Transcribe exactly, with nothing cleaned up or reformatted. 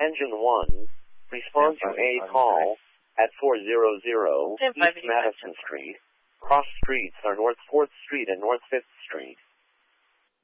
Engine one, respond to a call at four hundred East Madison Street. Cross streets are North fourth Street and North fifth Street.